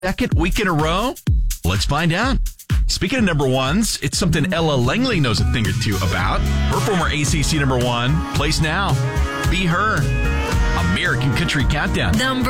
second week in a row? Let's find out. Speaking of number ones, it's something Ella Langley knows a thing or two about. Her former ACC number one plays now. Be Her. American Country Countdown. Number